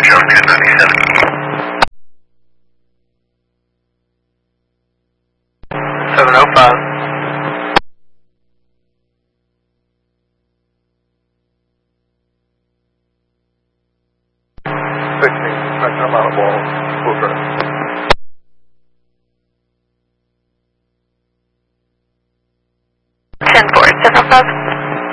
Junction 97. 705. 16, I'm out of ball. Full track. 10-4, 705.